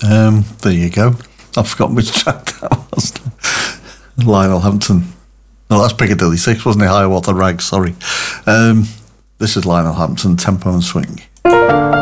There you go. I've forgotten which track that was. Lionel Hampton. No, that's Piccadilly 6, wasn't it? Higher Water Rag, sorry. This is Lionel Hampton, Tempo and Swing.